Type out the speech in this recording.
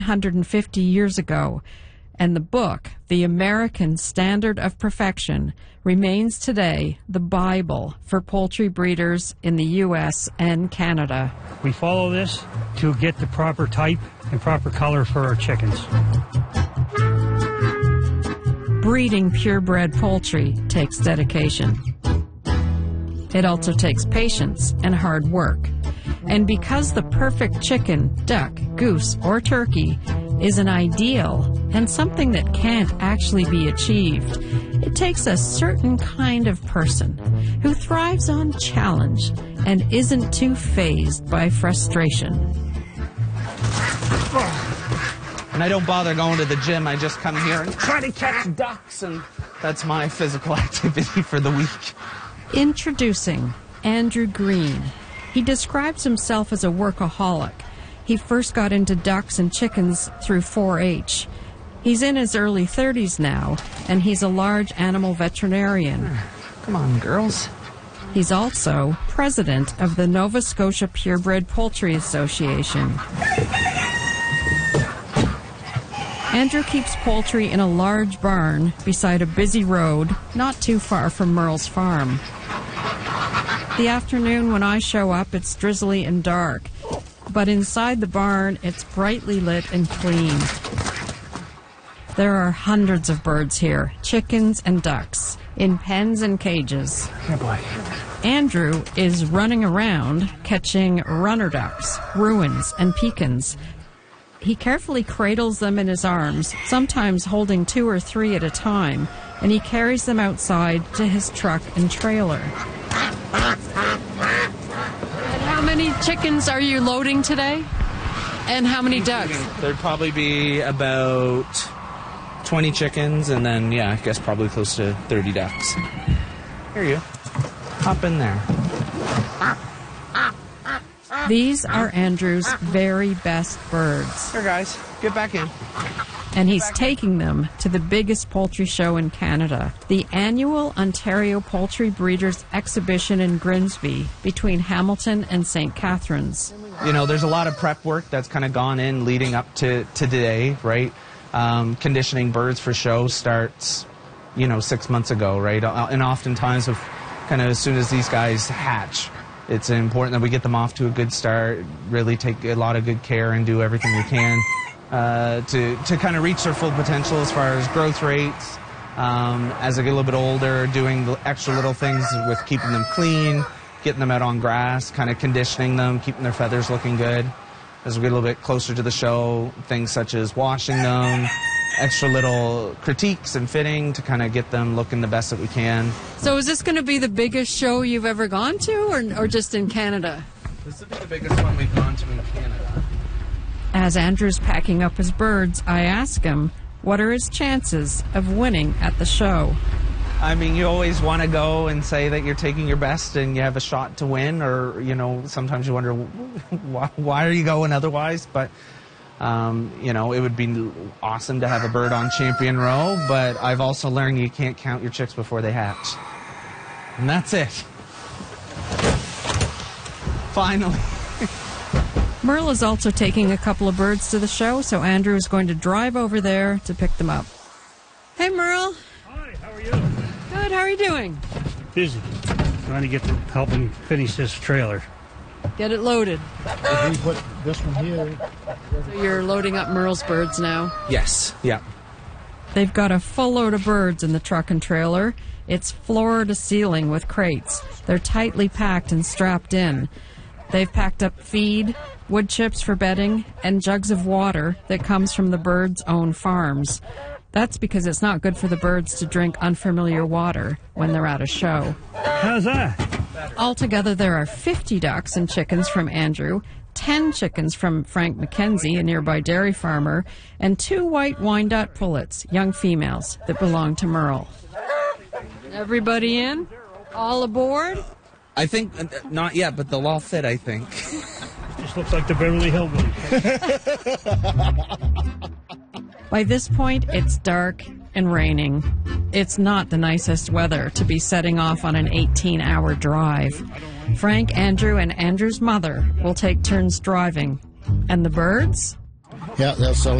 150 years ago, and the book, The American Standard of Perfection, remains today the Bible for poultry breeders in the U.S. and Canada. We follow this to get the proper type and proper color for our chickens. Breeding purebred poultry takes dedication. It also takes patience and hard work. And because the perfect chicken, duck, goose, or turkey is an ideal and something that can't actually be achieved, it takes a certain kind of person who thrives on challenge and isn't too fazed by frustration. And I don't bother going to the gym. I just come here and try to catch ducks, and that's my physical activity for the week. Introducing Andrew Green. He describes himself as a workaholic. He first got into ducks and chickens through 4-H. He's in his early 30s now, and he's a large animal veterinarian. Come on, girls. He's also president of the Nova Scotia Purebred Poultry Association. Andrew keeps poultry in a large barn beside a busy road not too far from Merle's farm. The afternoon when I show up, it's drizzly and dark, but inside the barn, it's brightly lit and clean. There are hundreds of birds here, chickens and ducks, in pens and cages. Oh boy. Andrew is running around catching runner ducks, ruins, and pecans. He carefully cradles them in his arms, sometimes holding 2 or 3 at a time, and he carries them outside to his truck and trailer. How many chickens are you loading today? And how many ducks? There'd probably be about 20 chickens, and then, yeah, I guess probably close to 30 ducks. Here you go. Hop in there. These are Andrew's very best birds. Here, guys. Get back in. And he's taking them to the biggest poultry show in Canada, the annual Ontario Poultry Breeders Exhibition in Grimsby, between Hamilton and St. Catharines. You know, there's a lot of prep work that's kind of gone in leading up to today, right? Conditioning birds for show starts, 6 months ago, right? And oftentimes, as soon as these guys hatch, it's important that we get them off to a good start, really take a lot of good care and do everything we can to kind of reach their full potential as far as growth rates. As they get a little bit older, doing the extra little things with keeping them clean, getting them out on grass, kind of conditioning them, keeping their feathers looking good. As we get a little bit closer to the show, things such as washing them, extra little critiques and fitting to kind of get them looking the best that we can. So is this going to be the biggest show you've ever gone to, or just in Canada? This will be the biggest one we've gone to in Canada. As Andrew's packing up his birds, I ask him, what are his chances of winning at the show? I mean, you always want to go and say that you're taking your best and you have a shot to win, or, sometimes you wonder, why are you going otherwise? But, it would be awesome to have a bird on champion row, but I've also learned you can't count your chicks before they hatch. And that's it. Finally. Merle is also taking a couple of birds to the show, so Andrew is going to drive over there to pick them up. Hey, Merle. Hi, how are you? Good, how are you doing? Busy. Trying to get to helping finish this trailer. Get it loaded. If we put this one here. So you're loading up Merle's birds now? Yes, yeah. They've got a full load of birds in the truck and trailer. It's floor to ceiling with crates. They're tightly packed and strapped in. They've packed up feed, wood chips for bedding, and jugs of water that comes from the birds' own farms. That's because it's not good for the birds to drink unfamiliar water when they're at a show. How's that? Altogether, there are 50 ducks and chickens from Andrew, 10 chickens from Frank McKenzie, a nearby dairy farmer, and 2 white Wyandotte pullets, young females, that belong to Merle. Everybody in? All aboard? I think, not yet, but they'll all fit, I think. Just looks like the Beverly Hillbillies. By this point, it's dark and raining. It's not the nicest weather to be setting off on an 18-hour drive. Frank, Andrew, and Andrew's mother will take turns driving. And the birds? Yeah, they'll sell